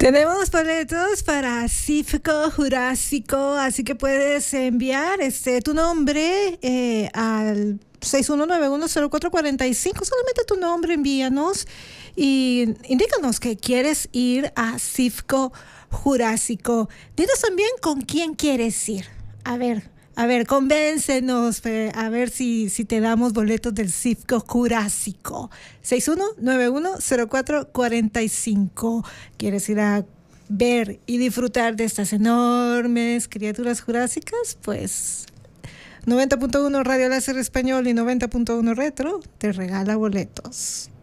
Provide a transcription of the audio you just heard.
Tenemos boletos para Cífico Jurásico, así que puedes enviar tu nombre al 61910445. Solamente tu nombre, envíanos y indícanos que quieres ir a Cífico Jurásico. Dinos también con quién quieres ir. A ver, convéncenos, a ver si te damos boletos del Cífico Jurásico. 61910445. ¿Quieres ir a ver y disfrutar de estas enormes criaturas jurásicas? Pues 90.1 Radio Láser Español y 90.1 Retro te regala boletos.